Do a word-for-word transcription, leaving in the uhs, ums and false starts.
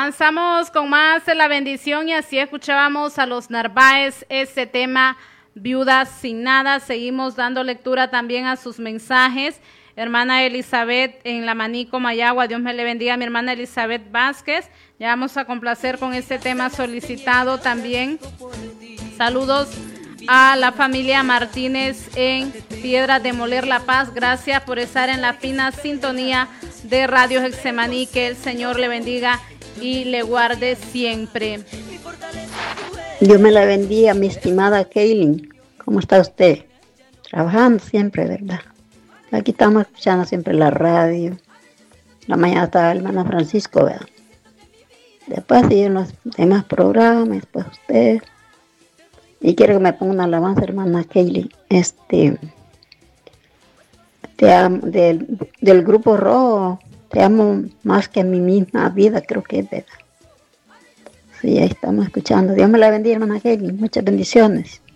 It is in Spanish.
Avanzamos con más de la bendición y así escuchábamos a los Narváez este tema, Viudas sin Nada. Seguimos dando lectura también a sus mensajes. Hermana Elizabeth en La Manico, Mayagua, Dios me le bendiga. Mi hermana Elizabeth Vázquez, ya vamos a complacer con este tema solicitado también. Saludos a la familia Martínez en Piedras de Moler, La Paz. Gracias por estar en la fina sintonía de Radio Getsemaní. Que el Señor le bendiga y le guarde siempre. Dios me la bendiga, mi estimada Kaylin. ¿Cómo está usted? Trabajando siempre, ¿verdad? Aquí estamos escuchando siempre la radio. La mañana estaba el hermano Francisco, ¿verdad? Después siguen los demás programas, después usted. Y quiero que me ponga una alabanza, hermana Kaylin. Este, te amo, del, del Grupo Rojo, te amo más que a mi misma vida, creo que es verdad. Sí, ahí estamos escuchando. Dios me la bendiga, hermana Kaylin. Muchas bendiciones.